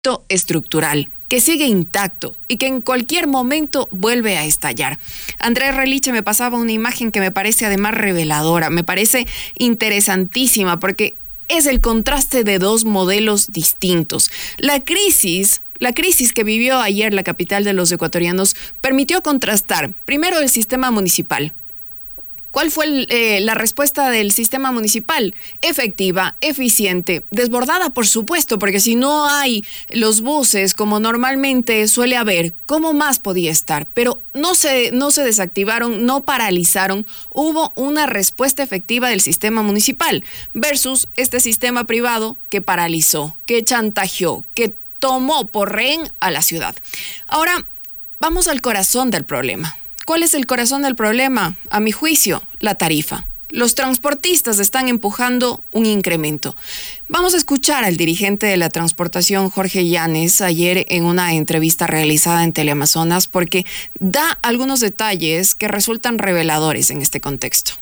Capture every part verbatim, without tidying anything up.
estructural que sigue intacto y que en cualquier momento vuelve a estallar. Andrés Reliche me pasaba una imagen que me parece además reveladora, me parece interesantísima porque es el contraste de dos modelos distintos. La crisis, la crisis que vivió ayer la capital de los ecuatorianos permitió contrastar primero el sistema municipal. ¿Cuál fue el, eh, la respuesta del sistema municipal? Efectiva, eficiente, desbordada, por supuesto, porque si no hay los buses como normalmente suele haber, ¿cómo más podía estar? Pero no se, no se desactivaron, no paralizaron, hubo una respuesta efectiva del sistema municipal versus este sistema privado que paralizó, que chantajeó, que tomó por rehén a la ciudad. Ahora, vamos al corazón del problema. ¿Cuál es el corazón del problema? A mi juicio, la tarifa. Los transportistas están empujando un incremento. Vamos a escuchar al dirigente de la transportación, Jorge Llanes, ayer en una entrevista realizada en Teleamazonas, porque da algunos detalles que resultan reveladores en este contexto.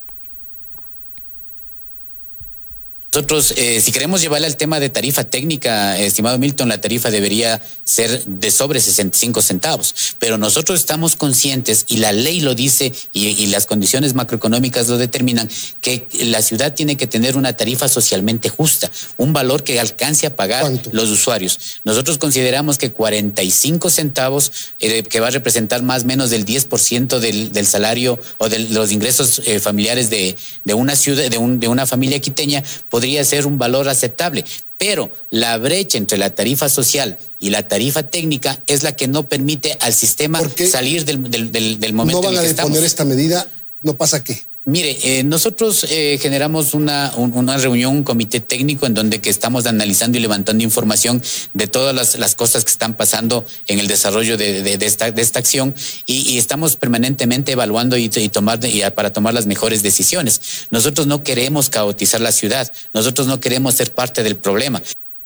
Nosotros, eh, si queremos llevarle al tema de tarifa técnica, estimado Milton, la tarifa debería ser de sobre sesenta y cinco centavos. Pero nosotros estamos conscientes, y la ley lo dice, y, y las condiciones macroeconómicas lo determinan, que la ciudad tiene que tener una tarifa socialmente justa, un valor que alcance a pagar ¿Cuánto? Los usuarios. Nosotros consideramos que cuarenta y cinco centavos, eh, que va a representar más o menos del diez por ciento del, del salario o de los ingresos eh, familiares de, de una ciudad, de, un, de una familia quiteña, podría ser un valor aceptable, pero la brecha entre la tarifa social y la tarifa técnica es la que no permite al sistema salir del, del, del, del momento no van en el que a deponer estamos. Esta medida, ¿no pasa qué? Mire, eh, nosotros eh, generamos una, un, una reunión, un comité técnico en donde que estamos analizando y levantando información de todas las, las cosas que están pasando en el desarrollo de, de, de, esta, de esta acción y, y estamos permanentemente evaluando y, y tomar y para tomar las mejores decisiones. Nosotros no queremos caotizar la ciudad, nosotros no queremos ser parte del problema.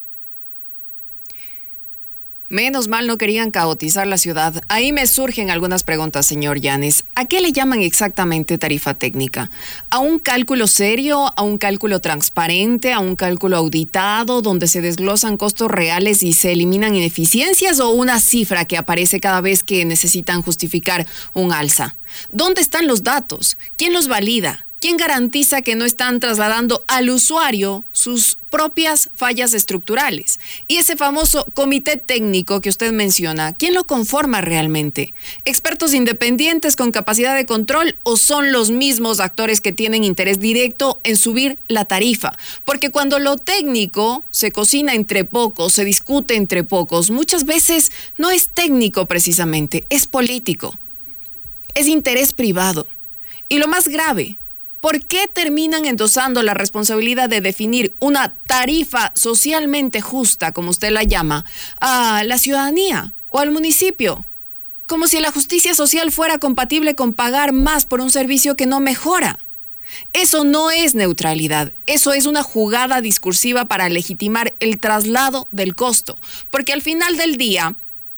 Menos mal no querían caotizar la ciudad. Ahí me surgen algunas preguntas, señor Llanes. ¿A qué le llaman exactamente tarifa técnica? ¿A un cálculo serio? ¿A un cálculo transparente? ¿A un cálculo auditado donde se desglosan costos reales y se eliminan ineficiencias? ¿O una cifra que aparece cada vez que necesitan justificar un alza? ¿Dónde están los datos? ¿Quién los valida? ¿Quién garantiza que no están trasladando al usuario sus propias fallas estructurales? Y ese famoso comité técnico que usted menciona, ¿quién lo conforma realmente? ¿Expertos independientes con capacidad de control o son los mismos actores que tienen interés directo en subir la tarifa? Porque cuando lo técnico se cocina entre pocos, se discute entre pocos, muchas veces no es técnico precisamente, es político, es interés privado. Y lo más grave, ¿por qué terminan endosando la responsabilidad de definir una tarifa socialmente justa, como usted la llama, a la ciudadanía o al municipio? Como si la justicia social fuera compatible con pagar más por un servicio que no mejora. Eso no es neutralidad, eso es una jugada discursiva para legitimar el traslado del costo, porque al final del día,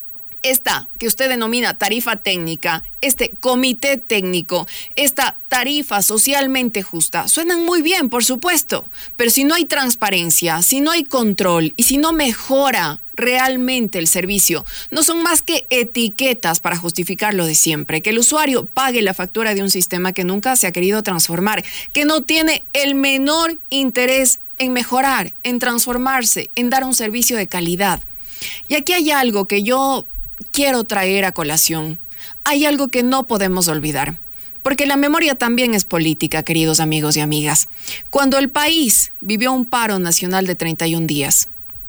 esta que usted denomina tarifa técnica, este comité técnico, esta tarifa socialmente justa, suenan muy bien, por supuesto, pero si no hay transparencia, si no hay control y si no mejora realmente el servicio, no son más que etiquetas para justificar lo de siempre, que el usuario pague la factura de un sistema que nunca se ha querido transformar, que no tiene el menor interés en mejorar, en transformarse, en dar un servicio de calidad. Y aquí hay algo que yo quiero traer a colación. Hay algo que no podemos olvidar, porque la memoria también es política, queridos amigos y amigas. Cuando el país vivió un paro nacional de treinta y un días,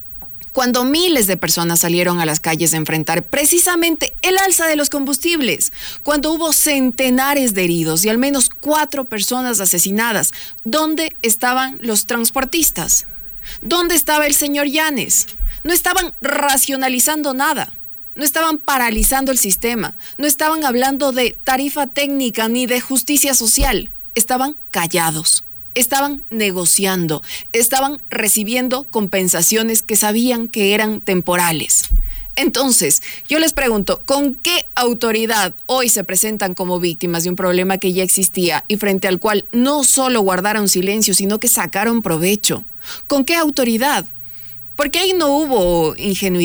cuando miles de personas salieron a las calles a enfrentar precisamente el alza de los combustibles, cuando hubo centenares de heridos y al menos cuatro personas asesinadas, ¿dónde estaban los transportistas? ¿Dónde estaba el señor Llanes? No estaban racionalizando nada. No estaban paralizando el sistema, no estaban hablando de tarifa técnica ni de justicia social, estaban callados, estaban negociando, estaban recibiendo compensaciones que sabían que eran temporales. Entonces, yo les pregunto, ¿con qué autoridad hoy se presentan como víctimas de un problema que ya existía y frente al cual no solo guardaron silencio, sino que sacaron provecho? ¿Con qué autoridad? Porque ahí no hubo ingenuidad.